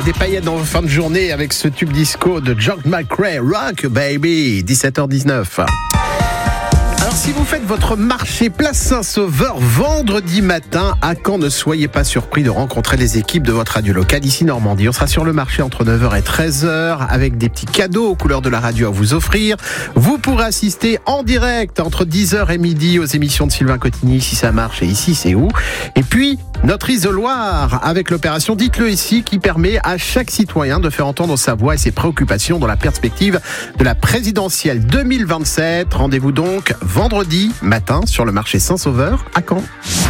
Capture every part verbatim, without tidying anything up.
des paillettes dans vos fins de journée avec ce tube disco de John McCrea, Rock Baby, dix-sept heures dix-neuf. Alors si vous faites votre marché Place Saint-Sauveur vendredi matin à Caen, ne soyez pas surpris de rencontrer les équipes de votre radio locale ici Normandie. On sera sur le marché entre neuf heures et treize heures avec des petits cadeaux aux couleurs de la radio à vous offrir. Vous pourrez assister en direct entre dix heures et midi aux émissions de Sylvain Cotigny, Ici ça marche et Ici c'est où. Et puis notre isoloir avec l'opération Dites-le ici qui permet à chaque citoyen de faire entendre sa voix et ses préoccupations dans la perspective de la présidentielle deux mille vingt-sept. Rendez-vous donc vendredi matin sur le marché Saint-Sauveur à Caen.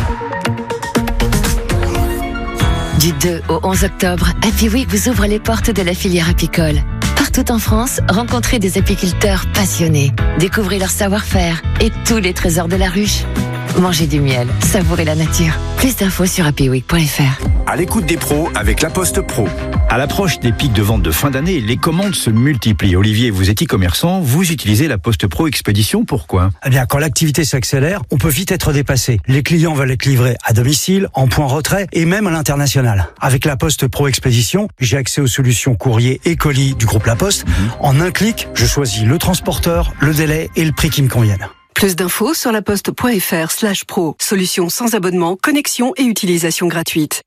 Du deux au onze octobre, Happy Week vous ouvre les portes de la filière apicole. Partout en France, rencontrez des apiculteurs passionnés. Découvrez leur savoir-faire et tous les trésors de la ruche. Mangez du miel, savourez la nature. Plus d'infos sur happy week point f r. À l'écoute des pros avec La Poste Pro. À l'approche des pics de vente de fin d'année, les commandes se multiplient. Olivier, vous êtes e-commerçant, vous utilisez La Poste Pro Expédition, pourquoi ? Eh bien, quand l'activité s'accélère, on peut vite être dépassé. Les clients veulent être livrés à domicile, en point retrait et même à l'international. Avec La Poste Pro Expédition, j'ai accès aux solutions courrier et colis du groupe La Poste. Mmh. En un clic, je choisis le transporteur, le délai et le prix qui me conviennent. Plus d'infos sur laposte.fr slash pro. Solution sans abonnement, connexion et utilisation gratuite.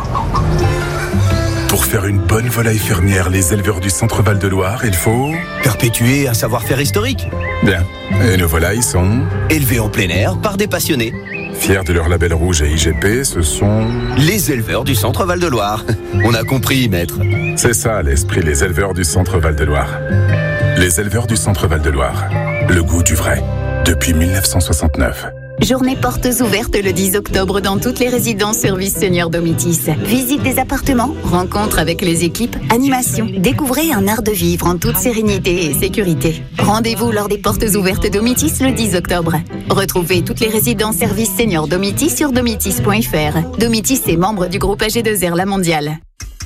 Pour faire une bonne volaille fermière, les éleveurs du Centre-Val de Loire, il faut... perpétuer un savoir-faire historique. Bien. Et nos volailles sont... élevées en plein air par des passionnés. Fiers de leur label rouge et I G P, ce sont... les éleveurs du Centre-Val de Loire. On a compris, maître. C'est ça, l'esprit, les éleveurs du Centre-Val de Loire. Les éleveurs du Centre-Val de Loire. Le goût du vrai. Depuis mille neuf cent soixante-neuf. Journée portes ouvertes le dix octobre dans toutes les résidences services Senior Domitis. Visite des appartements, rencontre avec les équipes, animation. Découvrez un art de vivre en toute sérénité et sécurité. Rendez-vous lors des portes ouvertes Domitis le dix octobre. Retrouvez toutes les résidences services Senior Domitis sur domitis point f r. Domitis est membre du groupe A G deux R La Mondiale.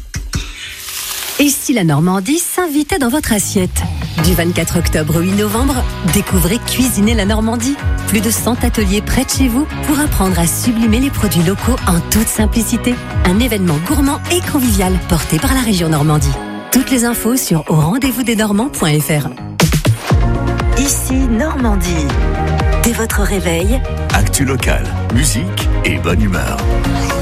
Et si la Normandie s'invitait dans votre assiette ? Du vingt-quatre octobre au huit novembre, découvrez Cuisiner la Normandie. Plus de cent ateliers près de chez vous pour apprendre à sublimer les produits locaux en toute simplicité. Un événement gourmand et convivial porté par la région Normandie. Toutes les infos sur au rendez-vous des normands point f r. Ici Normandie. Dès votre réveil, actu local, musique et bonne humeur.